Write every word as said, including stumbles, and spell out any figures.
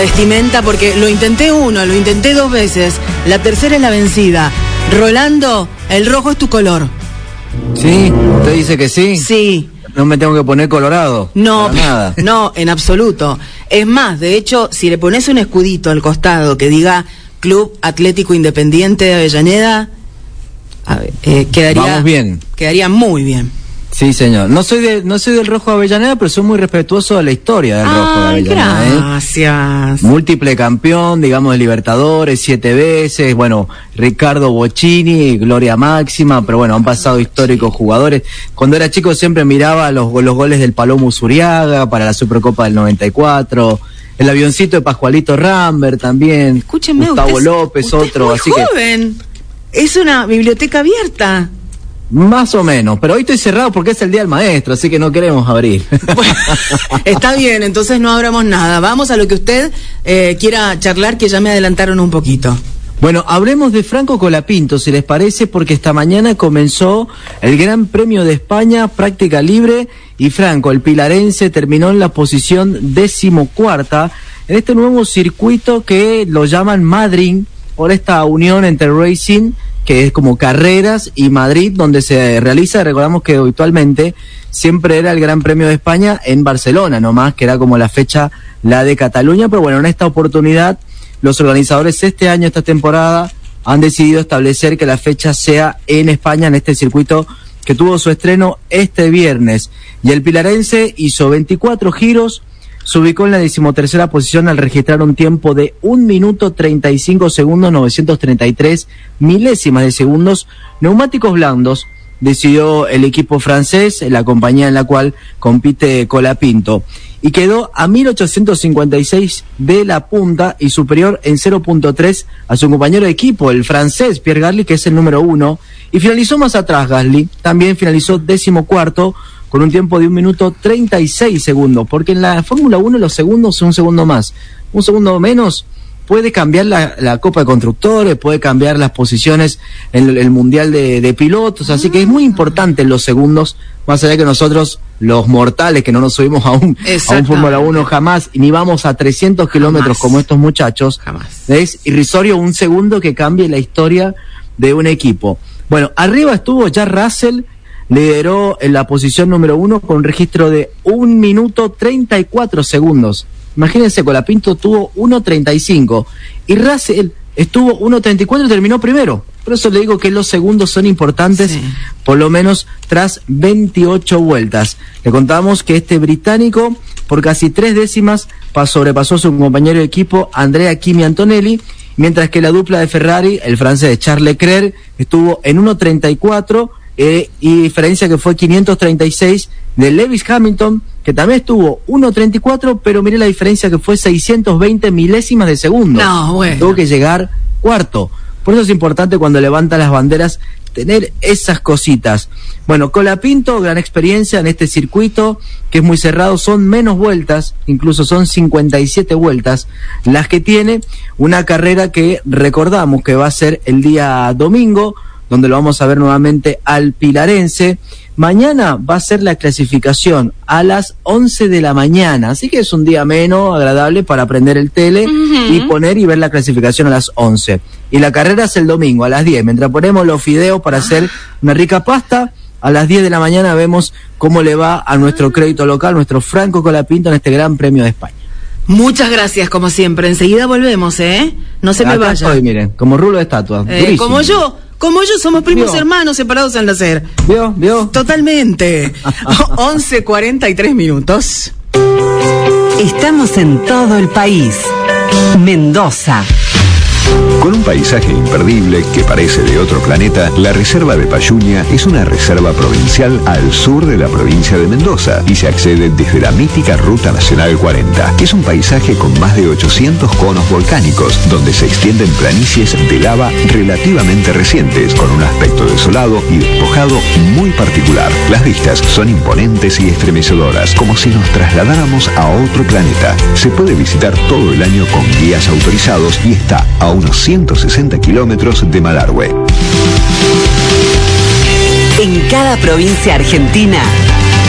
Vestimenta, porque lo intenté uno, lo intenté dos veces. La tercera es la vencida. Rolando, el rojo es tu color. ¿Sí? ¿Usted dice que sí? Sí. No me tengo que poner colorado. No, para nada. No, en absoluto. Es más, de hecho, si le pones un escudito al costado que diga Club Atlético Independiente de Avellaneda, a ver, eh, quedaría, Vamos bien. Quedaría muy bien. Sí, señor. No soy de, no soy del rojo de Avellaneda, pero soy muy respetuoso de la historia del Ay, rojo de Avellaneda. Gracias. ¿eh? Múltiple campeón, digamos, de Libertadores, siete veces. Bueno, Ricardo Bocchini, gloria máxima, pero bueno, han pasado históricos jugadores. Cuando era chico siempre miraba los, los goles del Palomo Uzuriaga para la Supercopa del noventa y cuatro. El avioncito de Pascualito Rambert también. Escúcheme, Gustavo usted, López, usted otro. Es muy así joven. Que... Es una biblioteca abierta. Más o menos, pero hoy estoy cerrado porque es el Día del Maestro, así que no queremos abrir. Bueno, está bien, entonces no abramos nada. Vamos a lo que usted eh, quiera charlar, que ya me adelantaron un poquito. Bueno, hablemos de Franco Colapinto, si les parece, porque esta mañana comenzó el Gran Premio de España, práctica libre, y Franco, el pilarense, terminó en la posición decimocuarta en este nuevo circuito que lo llaman Madrid, por esta unión entre Racing, que es como carreras, y Madrid, donde se realiza, recordamos que habitualmente siempre era el Gran Premio de España en Barcelona, nomás, que era como la fecha, la de Cataluña, pero bueno, en esta oportunidad, los organizadores este año, esta temporada, han decidido establecer que la fecha sea en España, en este circuito que tuvo su estreno este viernes, y el pilarense hizo veinticuatro giros, se ubicó en la decimotercera posición al registrar un tiempo de un minuto treinta y cinco segundos novecientos treinta y tres milésimas de segundos. Neumáticos blandos decidió el equipo francés, la compañía en la cual compite Colapinto, y quedó a mil ochocientos cincuenta y seis de la punta y superior en cero punto tres a su compañero de equipo, el francés Pierre Gasly, que es el número uno, y finalizó más atrás Gasly, también finalizó decimocuarto, con un tiempo de un minuto treinta y seis segundos, porque en la Fórmula uno los segundos son un segundo más, un segundo menos puede cambiar la, la Copa de Constructores, puede cambiar las posiciones en el, el Mundial de, de Pilotos, así que es muy importante los segundos, más allá que nosotros, los mortales, que no nos subimos a un, a un Fórmula uno jamás, ni vamos a trescientos kilómetros como estos muchachos, jamás. Es irrisorio un segundo que cambie la historia de un equipo. Bueno, arriba estuvo ya Russell, lideró en la posición número uno con un registro de un minuto treinta y cuatro segundos. Imagínense, Colapinto tuvo uno treinta y cinco y Russell estuvo uno treinta y cuatro y terminó primero. Por eso le digo que los segundos son importantes, sí, por lo menos tras veintiocho vueltas. Le contamos que este británico, por casi tres décimas, sobrepasó a su compañero de equipo, Andrea Kimi Antonelli, mientras que la dupla de Ferrari, el francés Charles Leclerc, estuvo en uno treinta y cuatro, Eh, y diferencia que fue quinientos treinta y seis de Lewis Hamilton, que también estuvo uno treinta y cuatro, pero mire la diferencia que fue seiscientos veinte milésimas de segundo. No, bueno. Tuvo que llegar cuarto. Por eso es importante cuando levanta las banderas tener esas cositas. Bueno, Colapinto, gran experiencia en este circuito, que es muy cerrado, son menos vueltas, incluso son cincuenta y siete vueltas las que tiene, una carrera que recordamos que va a ser el día domingo, donde lo vamos a ver nuevamente al pilarense. Mañana va a ser la clasificación a las once de la mañana, así que es un día menos agradable para prender el tele uh-huh. y poner y ver la clasificación a las once. Y la carrera es el domingo a las diez, mientras ponemos los fideos para hacer una rica pasta. A las diez de la mañana vemos cómo le va a nuestro crédito local, nuestro Franco Colapinto, en este Gran Premio de España. Muchas gracias, como siempre. Enseguida volvemos, ¿eh? No se me Acá vaya. Estoy, miren, como rulo de estatua. Eh, como yo. Como yo, somos primos ¿Vio? hermanos separados al nacer. ¿Vio? ¿Vio? Totalmente. once cuarenta y tres minutos. Estamos en todo el país. Mendoza. Con un paisaje imperdible que parece de otro planeta, la Reserva de Payuña es una reserva provincial al sur de la provincia de Mendoza y se accede desde la mítica Ruta Nacional cuarenta. Es un paisaje con más de ochocientos conos volcánicos, donde se extienden planicies de lava relativamente recientes, con un aspecto desolado y despojado muy particular. Las vistas son imponentes y estremecedoras, como si nos trasladáramos a otro planeta. Se puede visitar todo el año con guías autorizados y está a unos ciento sesenta kilómetros de Malargüe. En cada provincia argentina